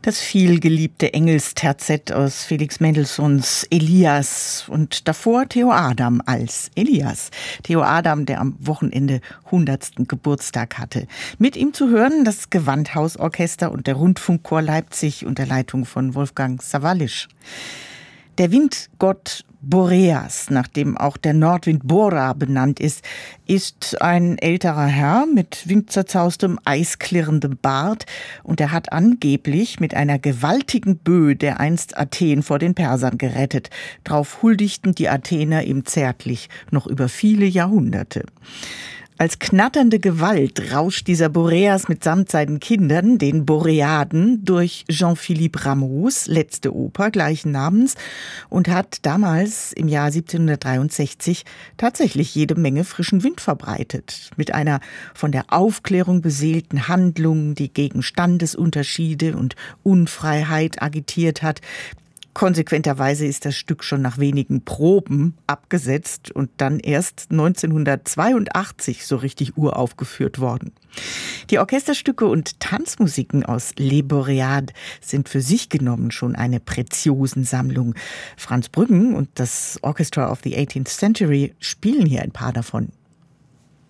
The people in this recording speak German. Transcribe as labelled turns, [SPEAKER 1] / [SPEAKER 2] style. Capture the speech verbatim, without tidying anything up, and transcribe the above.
[SPEAKER 1] Das vielgeliebte Engelsterzett aus Felix Mendelssohns Elias und davor Theo Adam als Elias. Theo Adam, der am Wochenende hundertsten Geburtstag hatte. Mit ihm zu hören das Gewandhausorchester und der Rundfunkchor Leipzig unter Leitung von Wolfgang Sawallisch. Der Windgott Boreas, nach dem auch der Nordwind Bora benannt ist, ist ein älterer Herr mit windzerzaustem, eisklirrendem Bart und er hat angeblich mit einer gewaltigen Böe dereinst Athen vor den Persern gerettet. Drauf huldigten die Athener ihm zärtlich noch über viele Jahrhunderte. Als knatternde Gewalt rauscht dieser Boreas mitsamt seinen Kindern, den Boreaden, durch Jean-Philippe Rameaus letzte Oper gleichen Namens und hat damals im Jahr siebzehnhundertdreiundsechzig tatsächlich jede Menge frischen Wind verbreitet. Mit einer von der Aufklärung beseelten Handlung, die gegen Standesunterschiede und Unfreiheit agitiert hat. Konsequenterweise ist das Stück schon nach wenigen Proben abgesetzt und dann erst neunzehnhundertzweiundachtzig so richtig uraufgeführt worden. Die Orchesterstücke und Tanzmusiken aus Les Boréades sind für sich genommen schon eine Preziosensammlung. Franz Brüggen und das Orchestra of the eighteenth Century spielen hier ein paar davon.